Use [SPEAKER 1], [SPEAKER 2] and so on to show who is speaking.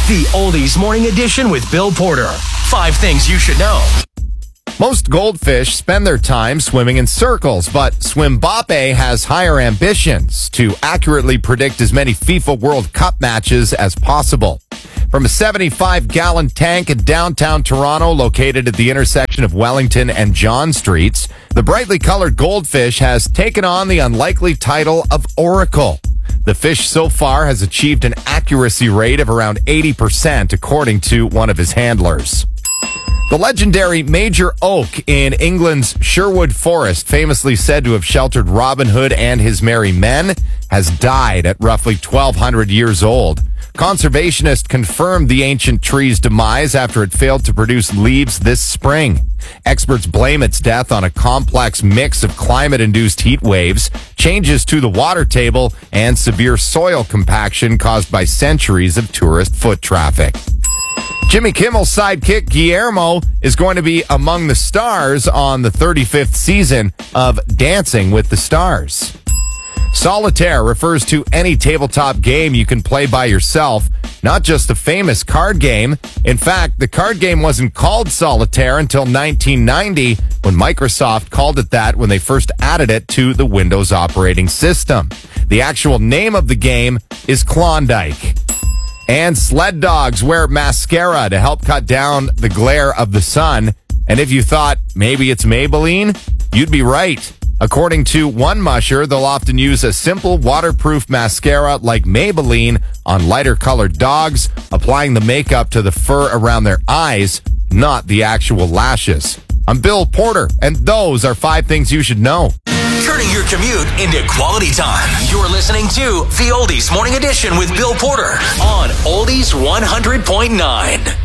[SPEAKER 1] The Oldies Morning Edition with Bill Porter. 5 things you should know.
[SPEAKER 2] Most goldfish spend their time swimming in circles, but Swimbappe has higher ambitions to accurately predict as many FIFA World Cup matches as possible. From a 75-gallon tank in downtown Toronto, located at the intersection of Wellington and John Streets, the brightly colored goldfish has taken on the unlikely title of Oracle. The fish so far has achieved an accuracy rate of around 80%, according to one of his handlers. The legendary Major Oak in England's Sherwood Forest, famously said to have sheltered Robin Hood and his merry men, has died at roughly 1,200 years old. Conservationists confirmed the ancient tree's demise after it failed to produce leaves this spring. Experts blame its death on a complex mix of climate-induced heat waves, changes to the water table, and severe soil compaction caused by centuries of tourist foot traffic. Jimmy Kimmel's sidekick, Guillermo, is going to be among the stars on the 35th season of Dancing with the Stars. Solitaire refers to any tabletop game you can play by yourself, not just a famous card game. In fact, the card game wasn't called Solitaire until 1990, when Microsoft called it that when they first added it to the Windows operating system. The actual name of the game is Klondike. And sled dogs wear mascara to help cut down the glare of the sun. And if you thought maybe it's Maybelline, you'd be right. According to one musher, they'll often use a simple waterproof mascara like Maybelline on lighter colored dogs, applying the makeup to the fur around their eyes, not the actual lashes. I'm Bill Porter, and those are 5 things you should know.
[SPEAKER 1] Turning your commute into quality time. You're listening to The Oldies Morning Edition with Bill Porter on Oldies 100.9.